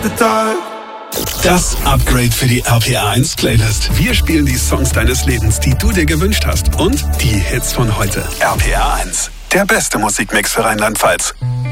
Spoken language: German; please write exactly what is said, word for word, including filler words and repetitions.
the dark. Das Upgrade für die R P R eins Playlist. Wir spielen die Songs deines Lebens, die du dir gewünscht hast. Und die Hits von heute. R P R eins, der beste Musikmix für Rheinland-Pfalz.